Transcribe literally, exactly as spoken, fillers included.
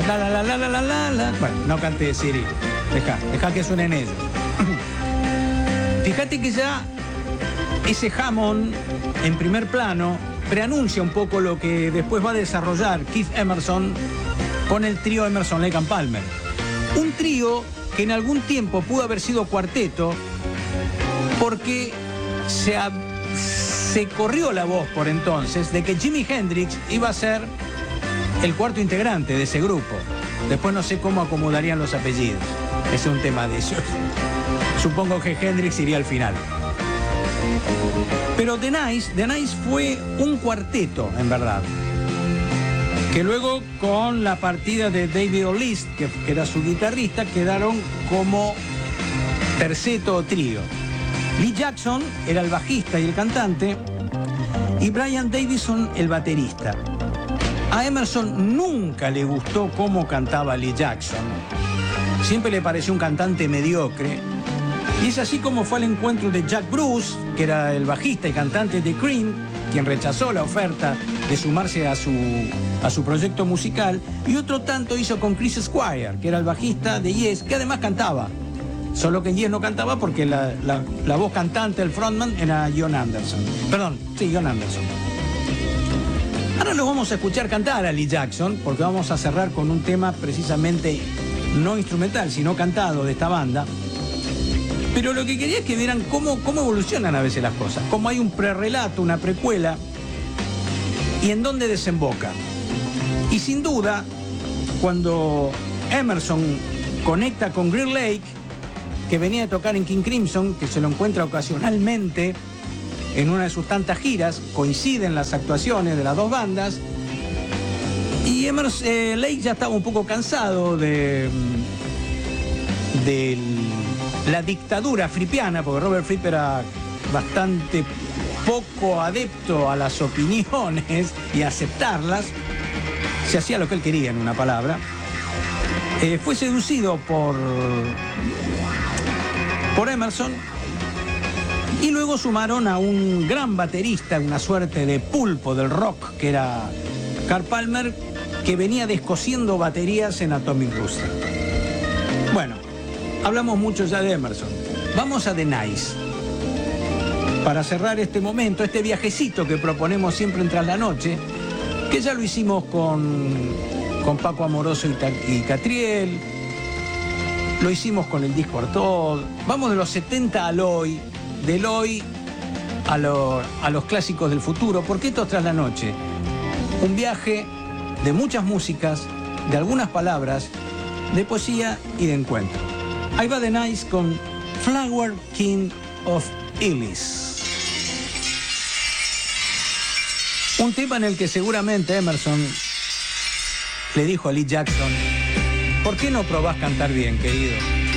La, la, la, la, la, la, la, la. Bueno, no cante, Siri. Deja, deja que suenen ellos. Fíjate que ya ese Hammond en primer plano preanuncia un poco lo que después va a desarrollar Keith Emerson con el trío Emerson, Lake and Palmer. Un trío que en algún tiempo pudo haber sido cuarteto porque se, ha, se corrió la voz por entonces de que Jimi Hendrix iba a ser el cuarto integrante de ese grupo. Después no sé cómo acomodarían los apellidos. Ese es un tema de ellos. Supongo que Hendrix iría al final. Pero The Nice, The Nice fue un cuarteto, en verdad. Que luego, con la partida de David O'List, que, que era su guitarrista, quedaron como terceto o trío. Lee Jackson era el bajista y el cantante, y Brian Davison el baterista. A Emerson nunca le gustó cómo cantaba Lee Jackson. Siempre le pareció un cantante mediocre. Y es así como fue al encuentro de Jack Bruce, que era el bajista y cantante de Cream, quien rechazó la oferta de sumarse a su, a su proyecto musical, y otro tanto hizo con Chris Squire, que era el bajista de Yes, que además cantaba. Solo que en Yes no cantaba porque la, la, la voz cantante, el frontman, era John Anderson. Perdón, sí, John Anderson. Ahora los vamos a escuchar cantar a Lee Jackson, porque vamos a cerrar con un tema precisamente no instrumental, sino cantado de esta banda. Pero lo que quería es que vieran cómo, cómo evolucionan a veces las cosas, cómo hay un prerrelato, una precuela, y en dónde desemboca. Y sin duda, cuando Emerson conecta con Greer Lake, que venía de tocar en King Crimson, que se lo encuentra ocasionalmente en una de sus tantas giras, coinciden las actuaciones de las dos bandas, y Emerson, eh, Lake ya estaba un poco cansado de, de la dictadura frippiana, porque Robert Fripp era bastante poco adepto a las opiniones y a aceptarlas. Se hacía lo que él quería, en una palabra. Eh, fue seducido por, por Emerson, y luego sumaron a un gran baterista, una suerte de pulpo del rock, que era Carl Palmer, que venía descosiendo baterías en Atomic Rooster. Bueno, hablamos mucho ya de Emerson. Vamos a The Nice. Para cerrar este momento, este viajecito que proponemos siempre en Tras la Noche, que ya lo hicimos con, con Paco Amoroso y, y Catriel, lo hicimos con el disco Artaud. Vamos de los setenta al hoy, del hoy a, lo, a los clásicos del futuro. ¿Por qué esto Tras la Noche? Un viaje de muchas músicas, de algunas palabras, de poesía y de encuentro. Ahí va The Nice con Flower King of Illis. Un tema en el que seguramente Emerson le dijo a Lee Jackson: ¿por qué no probás cantar bien, querido?